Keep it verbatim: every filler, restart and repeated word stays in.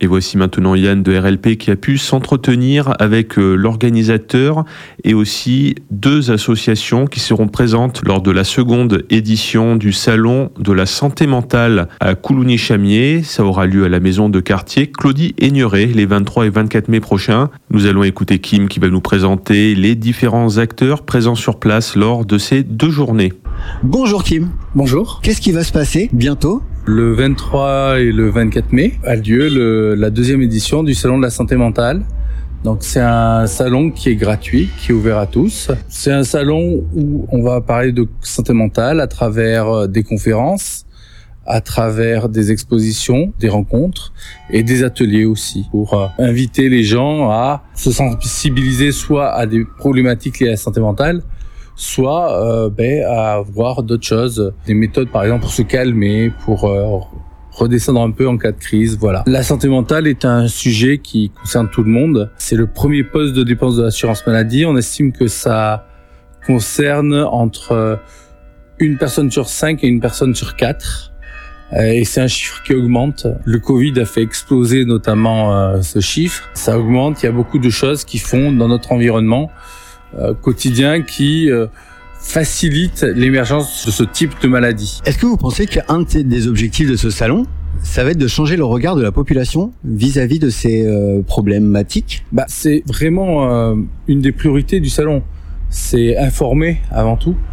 Et voici maintenant Yann de R L P qui a pu s'entretenir avec l'organisateur et aussi deux associations qui seront présentes lors de la seconde édition du Salon de la santé mentale à Coulommiers-Chamiers. Ça aura lieu à la maison de quartier Claudie Aigneret les vingt-trois et vingt-quatre mai prochains. Nous allons écouter Kim qui va nous présenter les différents acteurs présents sur place lors de ces deux journées. Bonjour Kim. Bonjour. Qu'est-ce qui va se passer bientôt ? Le vingt-trois et le vingt-quatre mai a lieu le, la deuxième édition du Salon de la santé mentale. Donc c'est un salon qui est gratuit, qui est ouvert à tous. C'est un salon où on va parler de santé mentale à travers des conférences, à travers des expositions, des rencontres et des ateliers aussi pour inviter les gens à se sensibiliser soit à des problématiques liées à la santé mentale, soit euh, ben, à voir d'autres choses, des méthodes par exemple pour se calmer, pour euh, redescendre un peu en cas de crise, voilà. La santé mentale est un sujet qui concerne tout le monde. C'est le premier poste de dépense de l'assurance maladie. On estime que ça concerne entre une personne sur cinq et une personne sur quatre. Et c'est un chiffre qui augmente. Le Covid a fait exploser notamment euh, ce chiffre. Ça augmente, il y a beaucoup de choses qui font dans notre environnement Euh, quotidien qui euh, facilite l'émergence de ce type de maladie. Est-ce que vous pensez qu'un des objectifs de ce salon, ça va être de changer le regard de la population vis-à-vis de ces euh, problématiques ? Bah, c'est vraiment euh, une des priorités du salon. C'est informer avant tout.